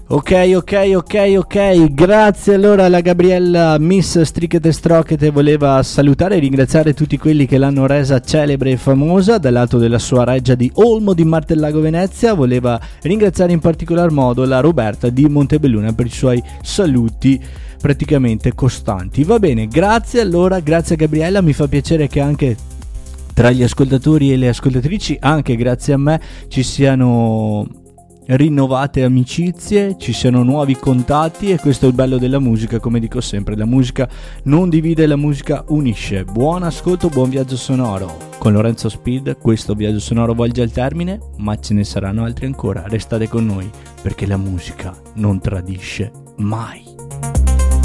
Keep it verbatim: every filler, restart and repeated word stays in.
Ok, ok, ok, ok, grazie. Allora la Gabriella Miss Strichete Strochete voleva salutare e ringraziare tutti quelli che l'hanno resa celebre e famosa dal lato della sua reggia di Olmo di Martellago Venezia. Voleva ringraziare in particolar modo la Roberta di Montebelluna per i suoi saluti praticamente costanti. Va bene, grazie allora, grazie a Gabriella, mi fa piacere che anche tra gli ascoltatori e le ascoltatrici, anche grazie a me, ci siano rinnovate amicizie, ci siano nuovi contatti, e questo è il bello della musica. Come dico sempre, la musica non divide, la musica unisce. Buon ascolto, buon viaggio sonoro con Lorenzo Speed. Questo viaggio sonoro volge al termine, ma ce ne saranno altri ancora. Restate con noi perché la musica non tradisce mai.